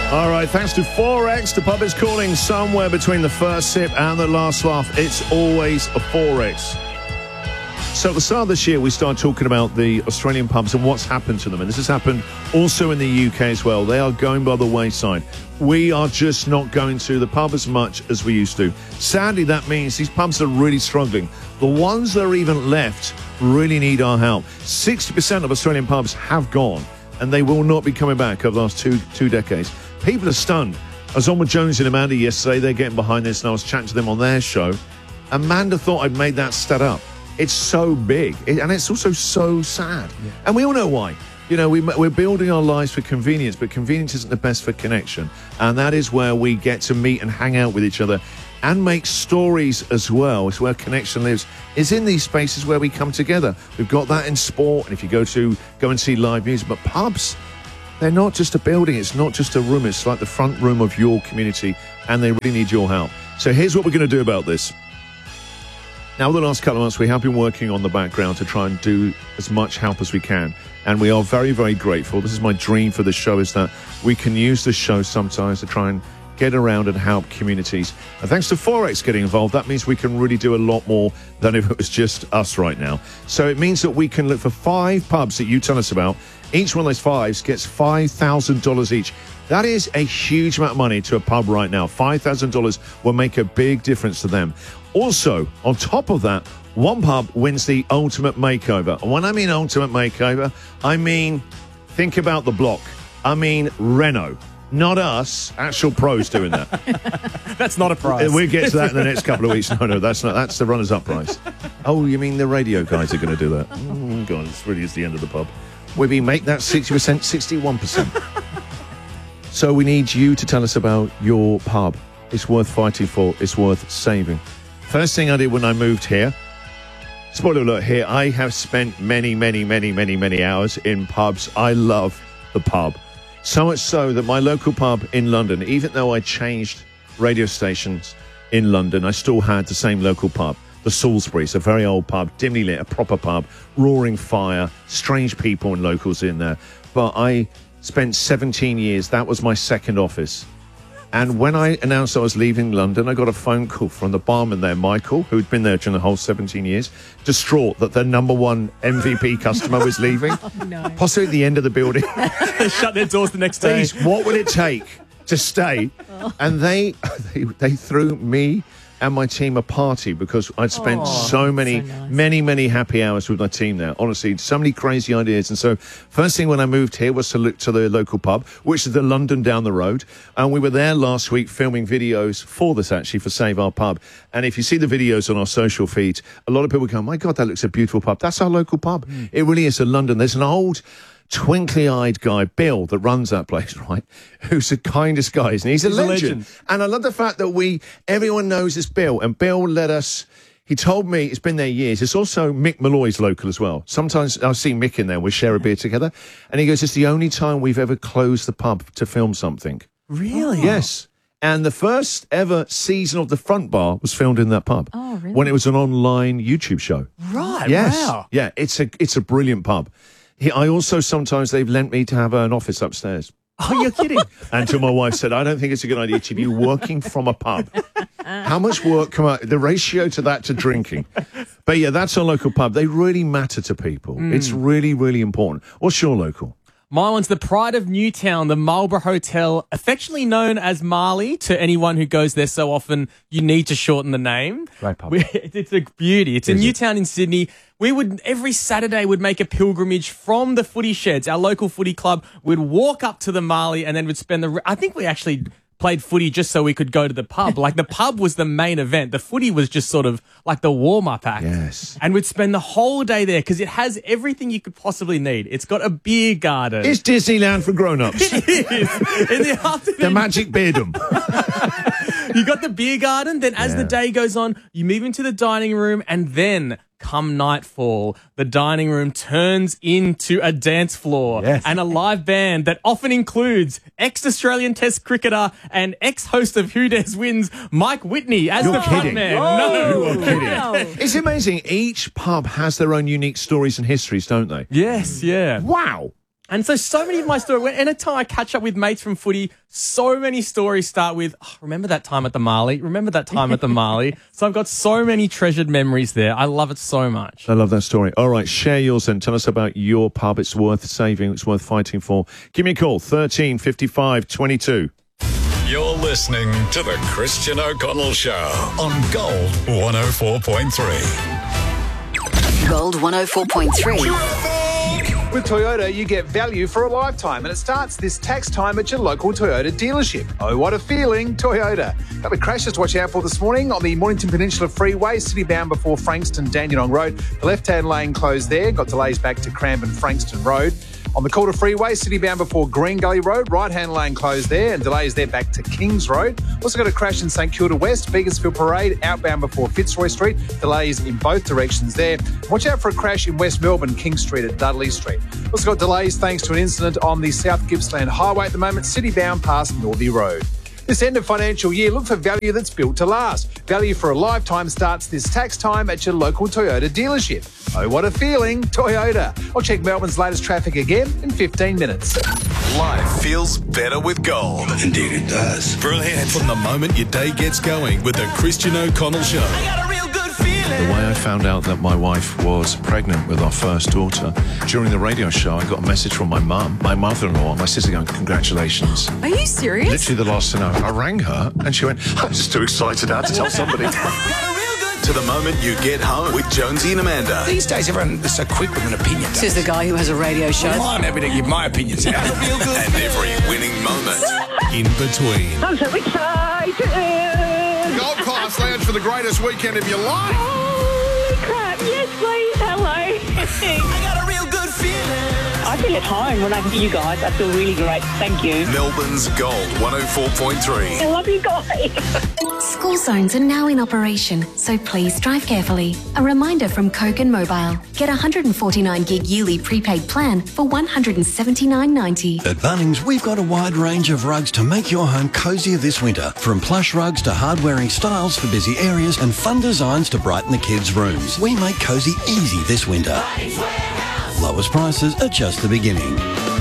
All right, thanks to Forex. The pub is calling somewhere between the first sip and the last laugh. It's always a Forex. So at the start of this year, we started talking about the Australian pubs and what's happened to them. And this has happened also in the UK as well. They are going by the wayside. We are just not going to the pub as much as we used to. Sadly, that means these pubs are really struggling. The ones that are even left really need our help. 60% of Australian pubs have gone, and they will not be coming back over the last two decades. People are stunned. I was on with Jones and Amanda yesterday. They're getting behind this, and I was chatting to them on their show. Amanda thought I'd made that stat up. It's so big, and it's also so sad. Yeah. And we all know why. You know, we're building our lives for convenience, but convenience isn't the best for connection. And that is where we get to meet and hang out with each other and make stories as well. It's where connection lives, is in these spaces where we come together. We've got that in sport, and if you go and see live music. But pubs, they're not just a building. It's not just a room. It's like the front room of your community, and they really need your help. So here's what we're going to do about this. Now, the last couple of months, we have been working on the background to try and do as much help as we can. And we are very, very grateful. This is my dream for the show, is that we can use the show sometimes to try and get around and help communities. And thanks to Forex getting involved, that means we can really do a lot more than if it was just us right now. So it means that we can look for 5 pubs that you tell us about. Each one of those 5s gets $5,000 each. That is a huge amount of money to a pub right now. $5,000 will make a big difference to them. Also, on top of that, one pub wins the ultimate makeover. And when I mean ultimate makeover, I mean, think about the block. I mean Renault. Not us, actual pros doing that. That's not a prize. We'll get to that in the next couple of weeks. No, that's not. That's the runners-up prize. Oh, you mean the radio guys are going to do that? Oh, God, this really is the end of the pub. We make that 60%, 61%. So we need you to tell us about your pub. It's worth fighting for. It's worth saving. First thing I did when I moved here, spoiler alert here, I have spent many hours in pubs. I love the pub. So much so that my local pub in London, even though I changed radio stations in London, I still had the same local pub. The Salisbury. It's a very old pub, dimly lit, a proper pub, roaring fire, strange people and locals in there. But I spent 17 years, that was my second office. And when I announced I was leaving London, I got a phone call from the barman there, Michael, who'd been there during the whole 17 years, distraught that their #1 MVP customer was leaving. Oh, no. Possibly at the end of the building. They shut their doors the next day. Please, what would it take to stay? Oh. And they threw me and my team a party because I'd spent many happy hours with my team there. Honestly, so many crazy ideas. And so first thing when I moved here was to look to the local pub, which is the London down the road. And we were there last week filming videos for this, actually, for Save Our Pub. And if you see the videos on our social feed, a lot of people go, my God, that looks a beautiful pub. That's our local pub. It really is in London. There's an old twinkly-eyed guy, Bill, that runs that place, right, who's the kindest guy, and he's a legend. And I love the fact that everyone knows this Bill, and Bill he told me, it's been there years, it's also Mick Malloy's local as well. Sometimes I'll see Mick in there, we share a beer together, and he goes, it's the only time we've ever closed the pub to film something. Really? Yes. And the first ever season of The Front Bar was filmed in that pub. Oh, really? When it was an online YouTube show. Right, yes. Wow. Yeah, it's a brilliant pub. I also, sometimes they've lent me to have an office upstairs. Oh, you're kidding. Until my wife said, I don't think it's a good idea to be working from a pub. How much work come out? The ratio to that to drinking. But yeah, that's our local pub. They really matter to people. It's really, really important. What's your local? My one's the Pride of Newtown, the Marlborough Hotel, affectionately known as Marley. To anyone who goes there so often, you need to shorten the name. Great pub. It's a beauty. It's in Newtown in Sydney. We would, every Saturday, would make a pilgrimage from the footy sheds. Our local footy club would walk up to the Marley and then would spend I think we actually played footy just so we could go to the pub. Like, the pub was the main event. The footy was just sort of like the warm-up act. Yes. And we'd spend the whole day there because it has everything you could possibly need. It's got a beer garden. It's Disneyland for grown-ups. It is. In the afternoon. The Magic Beardom. You got the beer garden. Then as the day goes on, you move into the dining room, and then come nightfall, the dining room turns into a dance floor and a live band that often includes ex-Australian Test cricketer and ex-host of Who Dares Wins, Mike Whitney, as the kidding. frontman. No, you're kidding. Wow. It's amazing. Each pub has their own unique stories and histories, don't they? Yes, yeah. Wow. And so many of my stories, anytime I catch up with mates from footy, so many stories start with, remember that time at the Marley? Remember that time at the Marley? So I've got so many treasured memories there. I love it so much. I love that story. All right, share yours and tell us about your pub. It's worth saving. It's worth fighting for. Give me a call, 13 55 22. You're listening to The Christian O'Connell Show on Gold 104.3. Gold 104.3. With Toyota, you get value for a lifetime, and it starts this tax time at your local Toyota dealership. Oh, what a feeling, Toyota. Couple of crashes to watch out for this morning on the Mornington Peninsula Freeway, city-bound before Frankston Dandenong Road. The left-hand lane closed there, got delays back to Cranbourne Frankston Road. On the Calder Freeway, city-bound before Green Gully Road, right-hand lane closed there and delays there back to Kings Road. Also got a crash in St Kilda West, Beaconsfield Parade, outbound before Fitzroy Street. Delays in both directions there. Watch out for a crash in West Melbourne, King Street at Dudley Street. Also got delays thanks to an incident on the South Gippsland Highway at the moment, city-bound past Northey Road. This end of financial year, look for value that's built to last. Value for a lifetime starts this tax time at your local Toyota dealership. Oh, what a feeling, Toyota. I'll check Melbourne's latest traffic again in 15 minutes. Life feels better with gold. Indeed it does. Brilliant. From the moment your day gets going with The Christian O'Connell Show. I got a real good feeling. The way I found out that my wife was pregnant with our first daughter, during the radio show, I got a message from my mum, my mother-in-law, my sister going, congratulations. Are you serious? Literally the last thing I rang her and she went, I'm just too excited now to tell somebody. To the moment you get home with Jonesy and Amanda. These days, everyone is so quick with an opinion. Says the guy who has a radio show. Well, I'm happy to give my opinions out. And every winning moment in between. I'm so excited. Gold Class Lounge for the greatest weekend of your life. Holy crap. Yes, please. Hello. I got a real good feeling. I feel at home when I hear you guys. I feel really great. Thank you. Melbourne's Gold 104.3. I love you guys. School zones are now in operation, so please drive carefully. A reminder from Coke and Mobile. Get a 149 gig yearly prepaid plan for $179.90. At Bunnings, we've got a wide range of rugs to make your home cosier this winter. From plush rugs to hard-wearing styles for busy areas and fun designs to brighten the kids' rooms. We make cosy easy this winter. Lowest prices are just the beginning.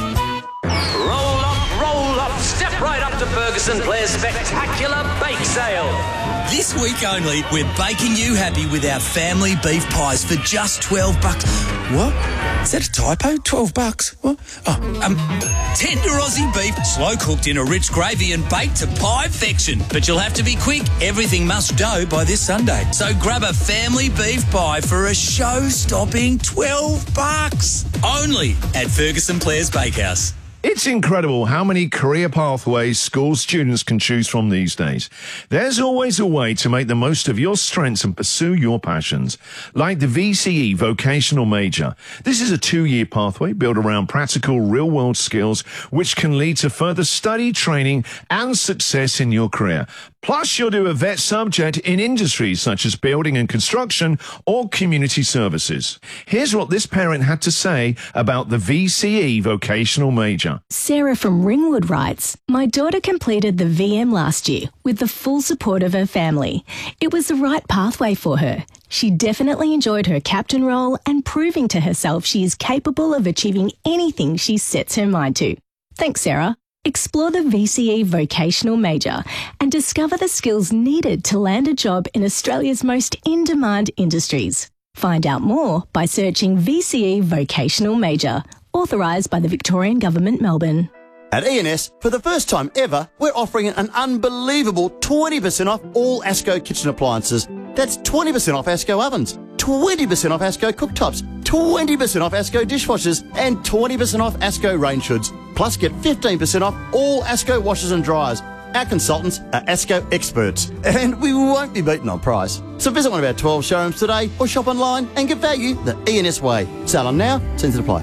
Roll up, step right up to Ferguson Blair's spectacular bake sale. This week only, we're baking you happy with our family beef pies for just $12. What? Is that a typo? $12? What? Tender Aussie beef, slow cooked in a rich gravy and baked to pie-fection. But you'll have to be quick. Everything must dough by this Sunday. So grab a family beef pie for a show-stopping $12. Only at Ferguson Blair's Bakehouse. It's incredible how many career pathways school students can choose from these days. There's always a way to make the most of your strengths and pursue your passions, like the VCE Vocational Major. This is a 2-year pathway built around practical, real-world skills, which can lead to further study, training, and success in your career. Plus, you'll do a vet subject in industries such as building and construction or community services. Here's what this parent had to say about the VCE Vocational Major. Sarah from Ringwood writes, my daughter completed the VM last year with the full support of her family. It was the right pathway for her. She definitely enjoyed her captain role and proving to herself she is capable of achieving anything she sets her mind to. Thanks, Sarah. Explore the VCE Vocational Major and discover the skills needed to land a job in Australia's most in-demand industries. Find out more by searching VCE Vocational Major, authorised by the Victorian Government, Melbourne. At E&S, for the first time ever, we're offering an unbelievable 20% off all ASCO kitchen appliances. That's 20% off ASCO ovens, 20% off ASCO cooktops, 20% off ASCO dishwashers, and 20% off ASCO range hoods. Plus, get 15% off all ASCO washers and dryers. Our consultants are ASCO experts, and we won't be beaten on price. So visit one of our 12 showrooms today or shop online and get value the E&S way. Sale on now, terms apply.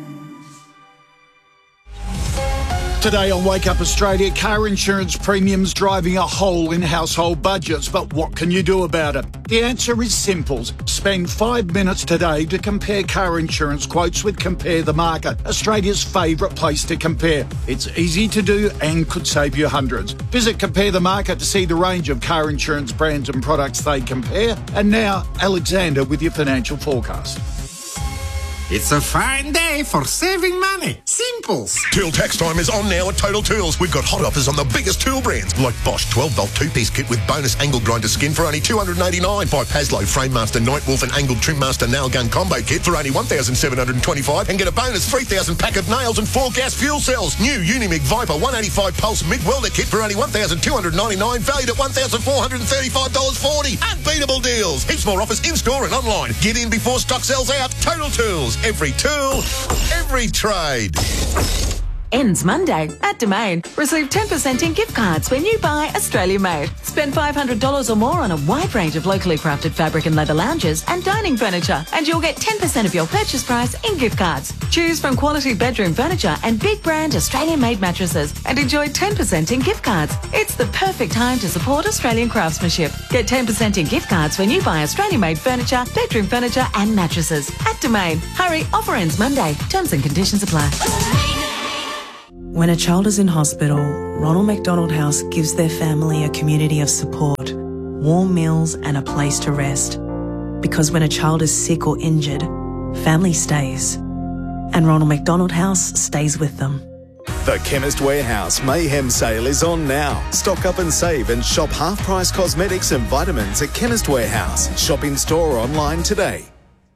Today on Wake Up Australia, car insurance premiums driving a hole in household budgets. But what can you do about it? The answer is simple. Spend 5 minutes today to compare car insurance quotes with Compare the Market, Australia's favourite place to compare. It's easy to do and could save you hundreds. Visit Compare the Market to see the range of car insurance brands and products they compare. And now, Alexander with your financial forecast. It's a fine day for saving money. Simples. Tool tax time is on now at Total Tools. We've got hot offers on the biggest tool brands like Bosch 12-volt two-piece kit with bonus angle grinder skin for only $289. Buy Paslow Framemaster Nightwolf and Angled Trimmaster Nail Gun combo kit for only $1,725 and get a bonus 3,000 pack of nails and 4 gas fuel cells. New Unimig Viper 185 pulse MIG welder kit for only $1,299, valued at $1,435.40. Unbeatable deals. Heaps more offers in-store and online. Get in before stock sells out. Total Tools. Every tool, every trade. Ends Monday at Domain. Receive 10% in gift cards when you buy Australia Made. Spend $500 or more on a wide range of locally crafted fabric and leather lounges and dining furniture, and you'll get 10% of your purchase price in gift cards. Choose from quality bedroom furniture and big brand Australian made mattresses and enjoy 10% in gift cards. It's the perfect time to support Australian craftsmanship. Get 10% in gift cards when you buy Australian made furniture, bedroom furniture and mattresses at Domain. Hurry, offer ends Monday. Terms and conditions apply. When a child is in hospital, Ronald McDonald House gives their family a community of support, warm meals and a place to rest. Because when a child is sick or injured, family stays. And Ronald McDonald House stays with them. The Chemist Warehouse Mayhem Sale is on now. Stock up and save and shop half-price cosmetics and vitamins at Chemist Warehouse. Shop in-store or online today.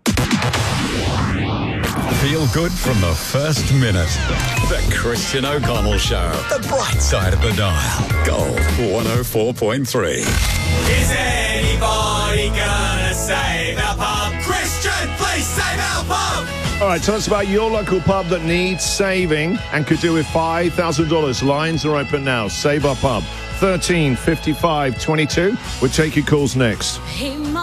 Feel good from the first minute. The Christian O'Connell Show. The bright side of the dial. Gold 104.3. Is anybody gonna save our pub? Christian, please save our pub! All right, tell us about your local pub that needs saving and could do with $5,000. Lines are open now. Save our pub. 13 55 22. We'll take your calls next.